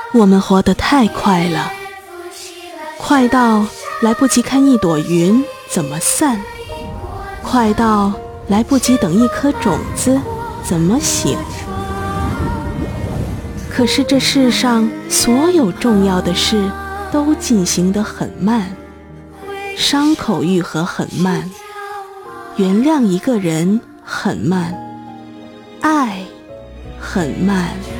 我们活得太快了，快到来不及看一朵云怎么散，快到来不及等一颗种子怎么醒。可是这世上所有重要的事都进行得很慢，伤口愈合很慢，原谅一个人很慢，爱很慢。